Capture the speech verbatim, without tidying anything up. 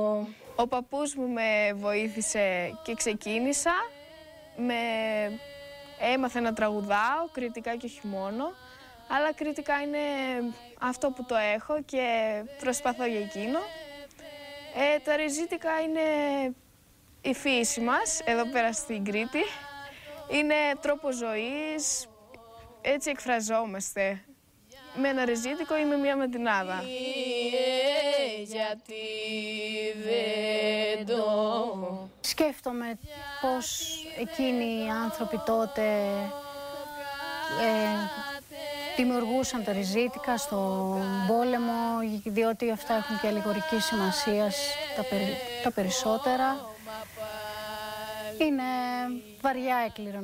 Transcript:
Ο παππούς μου με βοήθησε και ξεκίνησα. Με έμαθε να τραγουδάω, κριτικά και όχι μόνο. Αλλά κριτικά είναι αυτό που το έχω και προσπαθώ για εκείνο. Ε, τα ριζίτικα είναι η φύση μας, εδώ πέρα στην Κρήτη. Είναι τρόπος ζωής, έτσι εκφραζόμαστε. Με ένα ριζίτικο ή με μια μεντινάδα. Γιατί δεν το... Σκέφτομαι πώς εκείνοι οι άνθρωποι τότε ε, δημιουργούσαν τα ριζίτικα στον πόλεμο, διότι αυτά έχουν και αλληγορική σημασία τα, περι, τα περισσότερα. Είναι βαριά εκκληρονομία.